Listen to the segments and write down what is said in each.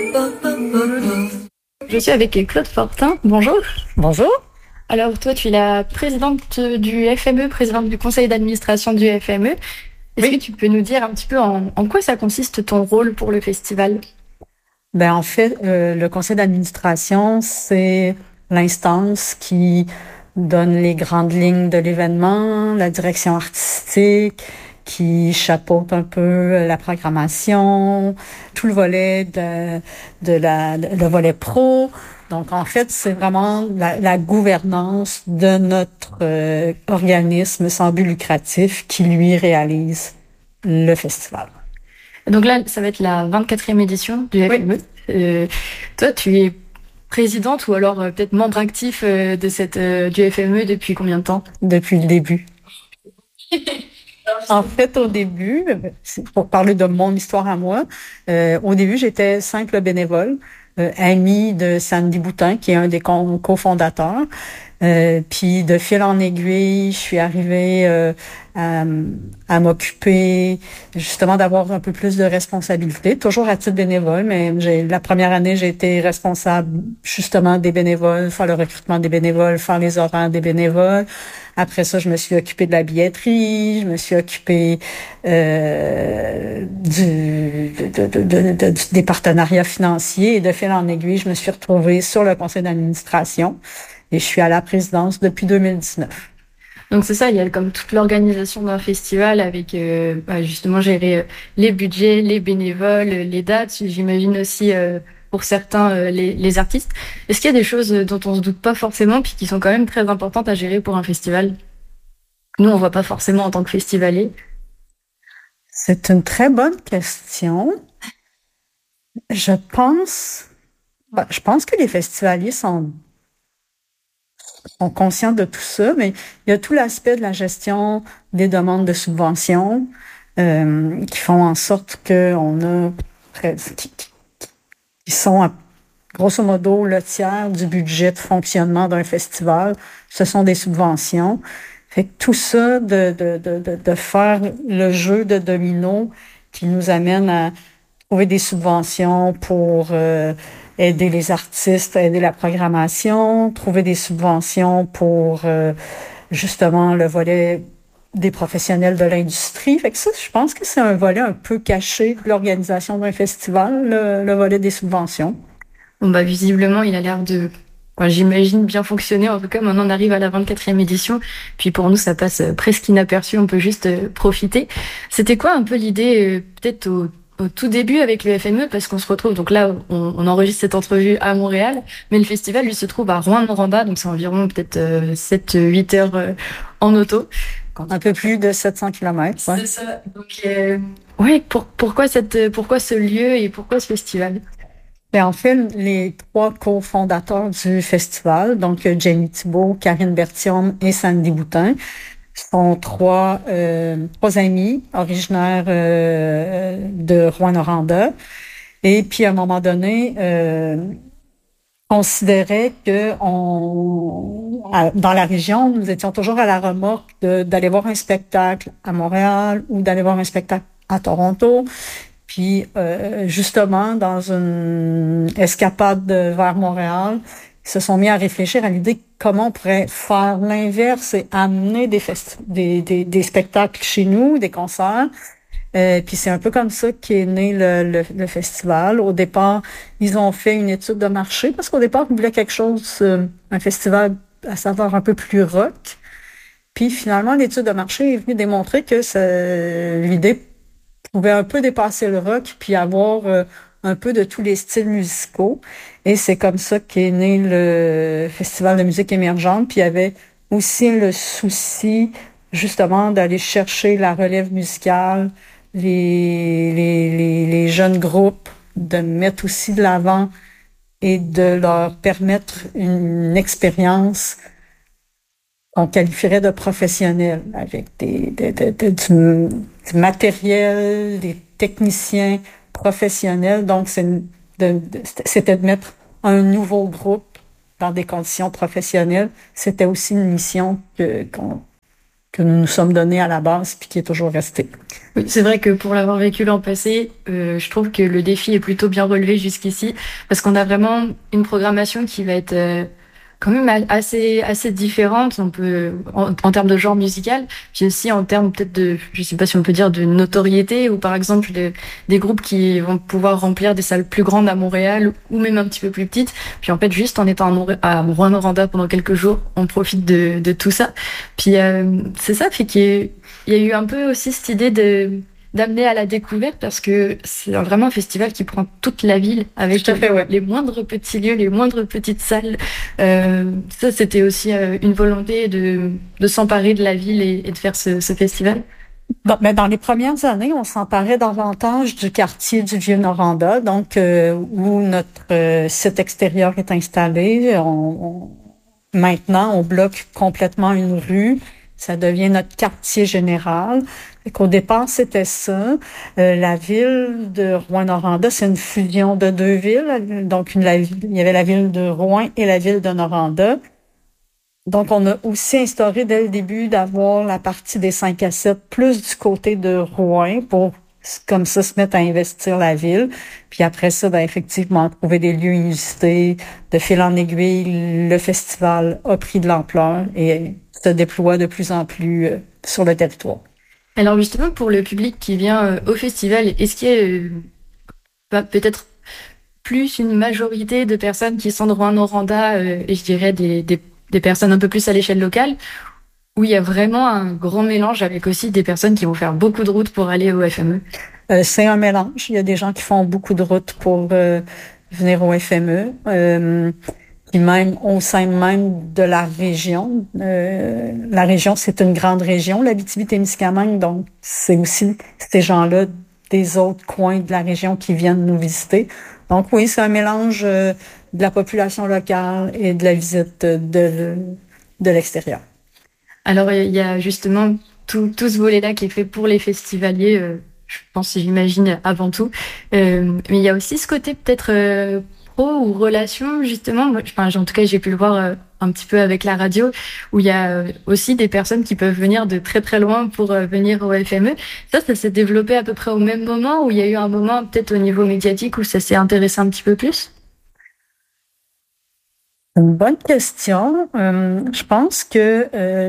Je suis avec Claude Fortin. Bonjour. Bonjour. Alors toi, tu es la présidente du FME, présidente du conseil d'administration du FME. Est-ce Oui. que tu peux nous dire un petit peu en quoi ça consiste ton rôle pour le festival? En fait, le conseil d'administration, c'est l'instance qui donne les grandes lignes de l'événement, la direction artistique, qui chapeaute un peu la programmation, tout le volet le volet pro. Donc, en fait, c'est vraiment la gouvernance de notre organisme sans but lucratif qui, lui, réalise le festival. Donc là, ça va être la 24e édition du FME. Oui. Toi, tu es présidente ou alors peut-être membre actif du FME depuis combien de temps? Depuis le début. En fait, au début, pour parler de mon histoire à moi, au début, j'étais simple bénévole, amie de Sandy Boutin, qui est un des cofondateurs. Puis de fil en aiguille, je suis arrivée à m'occuper justement d'avoir un peu plus de responsabilité, toujours à titre bénévole, mais la première année, j'ai été responsable justement des bénévoles, faire le recrutement des bénévoles, faire les horaires des bénévoles. Après ça, je me suis occupée de la billetterie, je me suis occupée des partenariats financiers et de fil en aiguille, je me suis retrouvée sur le conseil d'administration. Et je suis à la présidence depuis 2019. Donc c'est ça, il y a comme toute l'organisation d'un festival avec justement gérer les budgets, les bénévoles, les dates. J'imagine aussi pour certains les artistes. Est-ce qu'il y a des choses dont on se doute pas forcément puis qui sont quand même très importantes à gérer pour un festival? Nous, on voit pas forcément en tant que festivalier. C'est une très bonne question. Je pense que les festivaliers sont conscients de tout ça, mais il y a tout l'aspect de la gestion des demandes de subventions qui font en sorte qu'on a qui sont grosso modo le tiers du budget de fonctionnement d'un festival. Ce sont des subventions. Fait que tout ça de faire le jeu de domino qui nous amène à trouver des subventions pour aider les artistes, aider la programmation, trouver des subventions pour justement le volet des professionnels de l'industrie. Fait que ça, je pense que c'est un volet un peu caché de l'organisation d'un festival, le volet des subventions. Bon, visiblement, il a l'air j'imagine bien fonctionner. En tout cas, maintenant, on arrive à la 24e édition. Puis pour nous, ça passe presque inaperçu. On peut juste profiter. C'était quoi un peu l'idée, peut-être au tout début avec le FME, parce qu'on se retrouve, donc là, on enregistre cette entrevue à Montréal, mais le festival, lui, se trouve à Rouyn-Noranda, donc c'est environ peut-être 7-8 heures en auto. Un peu plus de 700 kilomètres. Ouais. C'est ça. Donc, pourquoi ce lieu et pourquoi ce festival? En fait, les trois cofondateurs du festival, donc Jenny Thibault, Karine Bertium et Sandy Boutin, sont trois amis originaires de Rouyn-Noranda. Et puis, à un moment donné, considérait que dans la région, nous étions toujours à la remorque d'aller voir un spectacle à Montréal ou d'aller voir un spectacle à Toronto. Puis, justement, dans une escapade vers Montréal, ils se sont mis à réfléchir à l'idée comment on pourrait faire l'inverse et amener des spectacles chez nous, des concerts. Puis c'est un peu comme ça qu'est né le festival. Au départ, ils ont fait une étude de marché parce qu'au départ, ils voulaient quelque chose, un festival à savoir un peu plus rock. Puis finalement, l'étude de marché est venue démontrer que l'idée pouvait un peu dépasser le rock puis avoir un peu de tous les styles musicaux. Et c'est comme ça qu'est né le Festival de musique émergente. Puis il y avait aussi le souci, justement, d'aller chercher la relève musicale, les jeunes groupes, de mettre aussi de l'avant et de leur permettre une expérience qu'on qualifierait de professionnelle, avec du matériel, des techniciens professionnels. Donc, c'était de mettre un nouveau groupe dans des conditions professionnelles. C'était aussi une mission que nous nous sommes donnés à la base puis qui est toujours resté. Oui, c'est vrai que pour l'avoir vécu l'an passé, je trouve que le défi est plutôt bien relevé jusqu'ici parce qu'on a vraiment une programmation qui va être quand même assez différente. On peut en termes de genre musical, puis aussi en termes peut-être de, je sais pas si on peut dire de notoriété, ou par exemple des groupes qui vont pouvoir remplir des salles plus grandes à Montréal ou même un petit peu plus petites. Puis en fait, juste en étant à Rwanda pendant quelques jours, on profite de tout ça. Puis c'est ça, fait qu'il y a eu un peu aussi cette idée d'amener à la découverte parce que c'est vraiment un festival qui prend toute la ville avec les moindres petits lieux, les moindres petites salles. Ça, c'était aussi une volonté de s'emparer de la ville et de faire ce festival. Bon, mais dans les premières années, on s'emparait davantage du quartier du Vieux-Noranda, donc où notre site extérieur est installé. Maintenant, on bloque complètement une rue. Ça devient notre quartier général. Et qu'au départ, c'était ça. La ville de Rouyn-Noranda, c'est une fusion de deux villes. Donc, il y avait la ville de Rouen et la ville de Noranda. Donc, on a aussi instauré dès le début d'avoir la partie des 5 à 7 plus du côté de Rouen pour, comme ça, se mettre à investir la ville. Puis après ça, effectivement, trouver des lieux inusités. De fil en aiguille, le festival a pris de l'ampleur et se déploie de plus en plus sur le territoire. Alors justement, pour le public qui vient au festival, est-ce qu'il y a peut-être plus une majorité de personnes qui sont de Rouyn-Noranda et je dirais des personnes un peu plus à l'échelle locale, où il y a vraiment un grand mélange avec aussi des personnes qui vont faire beaucoup de routes pour aller au FME? C'est un mélange. Il y a des gens qui font beaucoup de routes pour venir au FME. Puis même au sein même de la région. La région, c'est une grande région, l'Abitibi-Témiscamingue, donc c'est aussi ces gens-là des autres coins de la région qui viennent nous visiter. Donc oui, c'est un mélange de la population locale et de la visite de l'extérieur. Alors il y a justement tout ce volet-là qui est fait pour les festivaliers, je pense, j'imagine, avant tout. Mais il y a aussi ce côté peut-être ou relation justement, enfin en tout cas j'ai pu le voir un petit peu avec la radio où il y a aussi des personnes qui peuvent venir de très très loin pour venir au FME. Ça s'est développé à peu près au même moment où il y a eu un moment peut-être au niveau médiatique où ça s'est intéressé un petit peu plus? Une bonne question. Je pense que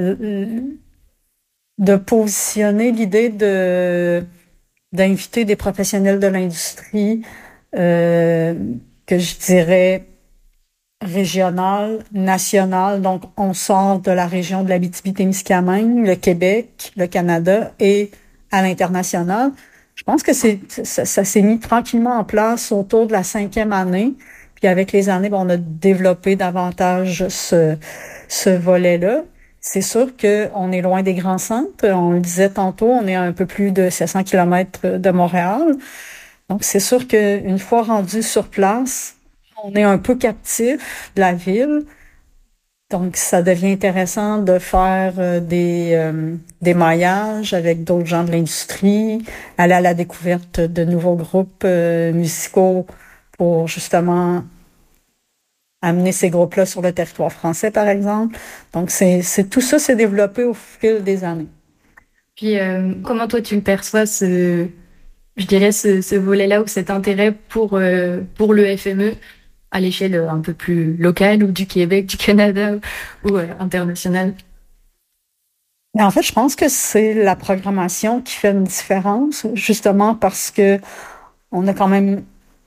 de positionner l'idée d'inviter des professionnels de l'industrie que je dirais régional, national, donc on sort de la région de l'Abitibi-Témiscamingue, le Québec, le Canada et à l'international. Je pense que ça s'est mis tranquillement en place autour de la 5e année. Puis avec les années, on a développé davantage ce volet-là. C'est sûr qu'on est loin des grands centres. On le disait tantôt, on est à un peu plus de 700 kilomètres de Montréal. Donc, c'est sûr qu'une fois rendu sur place, on est un peu captif de la ville. Donc, ça devient intéressant de faire des maillages avec d'autres gens de l'industrie, aller à la découverte de nouveaux groupes musicaux pour justement amener ces groupes-là sur le territoire français, par exemple. Donc, tout ça s'est développé au fil des années. Puis, comment toi tu perçois je dirais ce volet-là ou cet intérêt pour le FME à l'échelle un peu plus locale ou du Québec, du Canada ou internationale? Mais en fait, je pense que c'est la programmation qui fait une différence, justement parce que on a quand même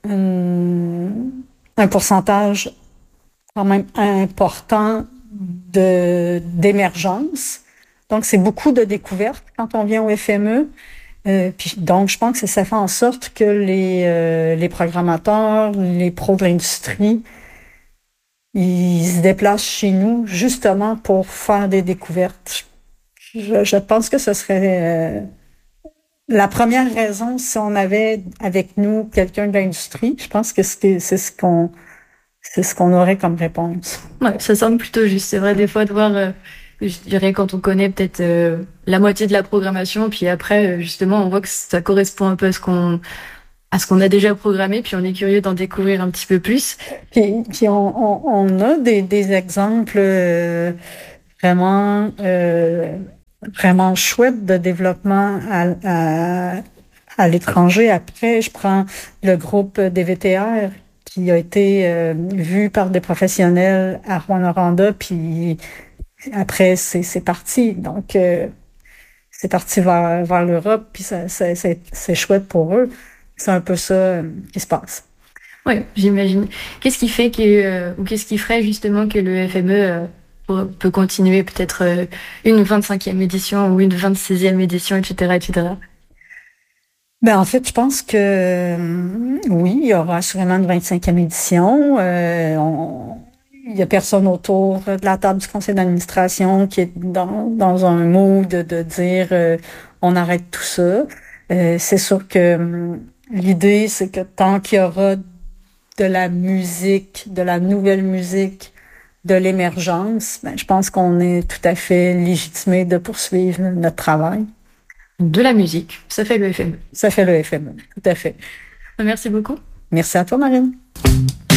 un pourcentage quand même important d'émergence. Donc, c'est beaucoup de découvertes quand on vient au FME. Puis donc, je pense que ça fait en sorte que les programmateurs, les pros de l'industrie, ils se déplacent chez nous justement pour faire des découvertes. Je pense que ce serait la première raison si on avait avec nous quelqu'un de l'industrie. Je pense que c'est ce qu'on aurait comme réponse. Ouais, ça semble plutôt juste. C'est vrai des fois de voir. Je dirais quand on connaît peut-être la moitié de la programmation, puis après justement on voit que ça correspond un peu à ce qu'on a déjà programmé, puis on est curieux d'en découvrir un petit peu plus. Puis on a des exemples vraiment vraiment chouette de développement à l'étranger. Après, je prends le groupe DVTR qui a été vu par des professionnels à Rwanda, puis après, c'est parti. Donc, c'est parti vers l'Europe, puis c'est chouette pour eux. C'est un peu ça qui se passe. Oui, j'imagine. Qu'est-ce qui fait ou qu'est-ce qui ferait justement que le FME peut continuer peut-être une 25e édition ou une 26e édition, etc., etc. Ben, en fait, je pense que oui, il y aura assurément une 25e édition. Il y a personne autour de la table du conseil d'administration qui est dans un mood de dire on arrête tout ça. C'est sûr que l'idée, c'est que tant qu'il y aura de la musique, de la nouvelle musique, de l'émergence, ben, je pense qu'on est tout à fait légitimé de poursuivre notre travail. De la musique, ça fait le FME. Ça fait le FME, tout à fait. Merci beaucoup. Merci à toi, Marine.